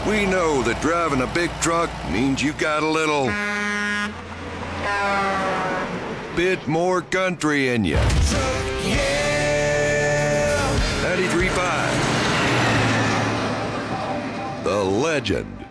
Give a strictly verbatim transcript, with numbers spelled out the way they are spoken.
We know that driving a big truck means you got a little bit more country in you. Yeah! ninety-three point five. The legend